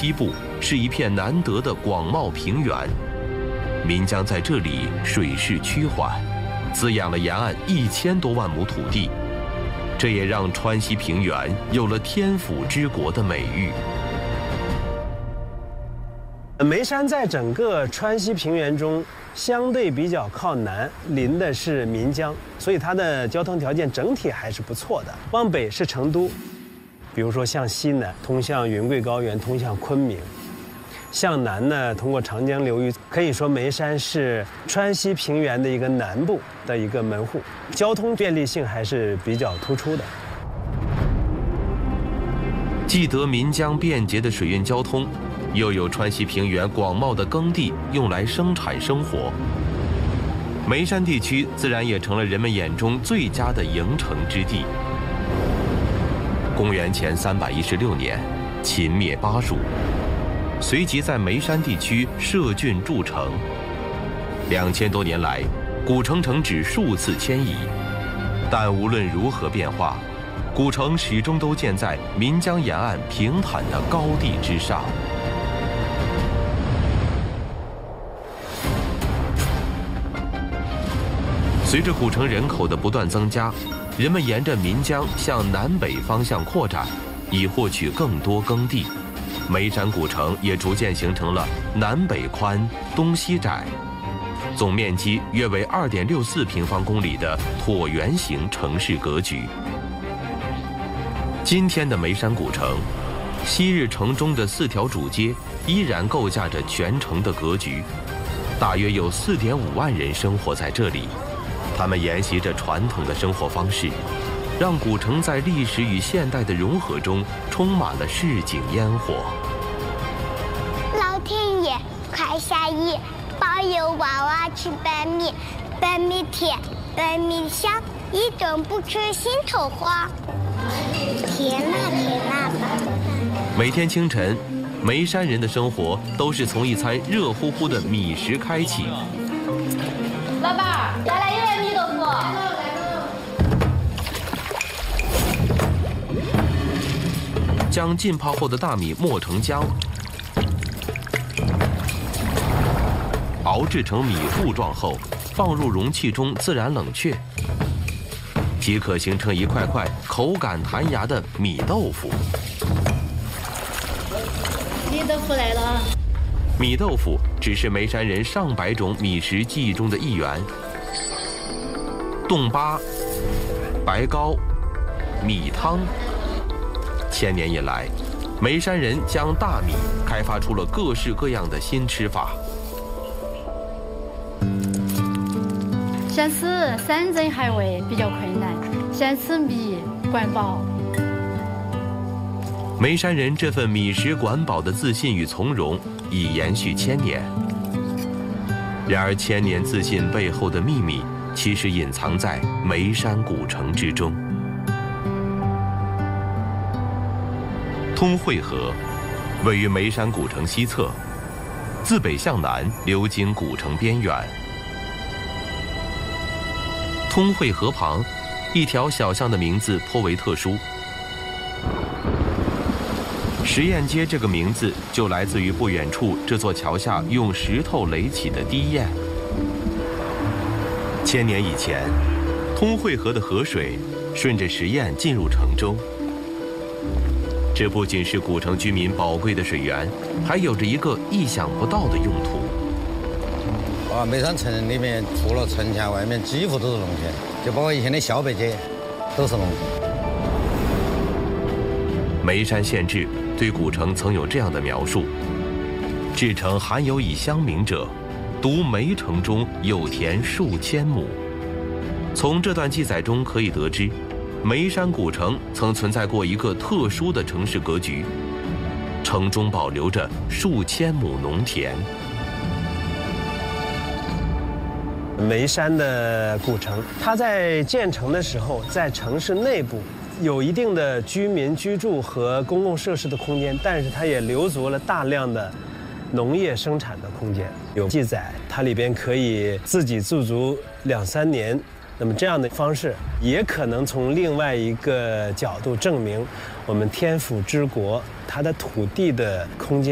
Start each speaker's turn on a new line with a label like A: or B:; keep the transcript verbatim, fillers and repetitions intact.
A: 西部是一片难得的广袤平原，岷江在这里水势趋缓，滋养了沿岸一千多万亩土地，这也让川西平原有了天府之国的美誉。
B: 眉山在整个川西平原中相对比较靠南，临的是岷江，所以它的交通条件整体还是不错的。往北是成都，比如说向西南通向云贵高原，通向昆明；向南呢，通过长江流域，可以说眉山是川西平原的一个南部的一个门户，交通便利性还是比较突出的。
A: 既得岷江便捷的水运交通，又有川西平原广袤的耕地用来生产生活，眉山地区自然也成了人们眼中最佳的营城之地。公元前三百一十六年，秦灭巴蜀，随即在眉山地区设郡筑城。两千多年来，古城城址数次迁移，但无论如何变化，古城始终都建在岷江沿岸平坦的高地之上。随着古城人口的不断增加，人们沿着岷江向南北方向扩展，以获取更多耕地。眉山古城也逐渐形成了南北宽、东西窄，总面积约为二点六四平方公里的椭圆形城市格局。今天的眉山古城，昔日城中的四条主街依然构架着全城的格局，大约有四点五万人生活在这里。他们沿袭着传统的生活方式，让古城在历史与现代的融合中充满了市井烟火。
C: 老天爷，快下雨，保佑娃娃吃白米，白米甜，白米香，一顿不吃心头慌。甜辣甜辣吧。
A: 每天清晨，眉山人的生活都是从一餐热乎乎的米食开启。
D: 老板儿，来来一碗米豆腐。
A: 将浸泡后的大米磨成浆，熬制成米糊状后，放入容器中自然冷却，即可形成一块块口感弹牙的米豆腐。
D: 米豆腐来了。
A: 米豆腐只是眉山人上百种米食记忆中的一员。冻粑、白糕、米汤，千年以来，眉山人将大米开发出了各式各样的新吃法。
D: 想吃山珍海味比较困难，想吃米管饱。
A: 眉山人这份米食管饱的自信与从容已延续千年。然而，千年自信背后的秘密，其实隐藏在眉山古城之中。通惠河位于眉山古城西侧，自北向南流经古城边缘。通惠河旁，一条小巷的名字颇为特殊。实验街这个名字就来自于不远处这座桥下用石头垒起的堤堰。千年以前，通惠河的河水顺着石堰进入城中。这不仅是古城居民宝贵的水源，还有着一个意想不到的用途。
E: 啊，眉山城里面除了城墙外面几乎都是农田，就包括以前的小北街，都是农田。
A: 眉山县志对古城曾有这样的描述：至城罕有以乡名者，独眉城中有田数千亩。从这段记载中可以得知，眉山古城曾存在过一个特殊的城市格局，城中保留着数千亩农田。
B: 眉山的古城，它在建成的时候，在城市内部有一定的居民居住和公共设施的空间，但是它也留足了大量的农业生产的空间。有记载，它里边可以自给自足两三年。那么这样的方式，也可能从另外一个角度证明，我们天府之国它的土地的空间